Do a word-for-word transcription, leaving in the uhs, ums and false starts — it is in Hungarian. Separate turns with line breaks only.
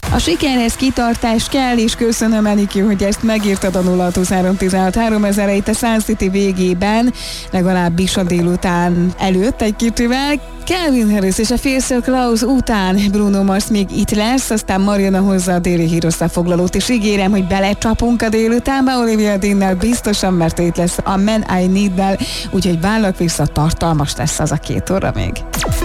A sikerhez kitartás kell, és köszönöm, Enikő, hogy ezt megírtad a nulla huszonhárom tizenhat háromezer itt a Sun City végében, legalábbis a délután előtt egy kicsivel. Calvin Harris és a Fierce Klaus után Bruno Mars még itt lesz, aztán Mariana hozza a déli hírösszefoglalót, és ígérem, hogy belecsapunk a délutánba Olivia Deannel biztosan, mert itt lesz a Man I Need-del, úgyhogy vállak vissza, tartalmas lesz az a két óra még.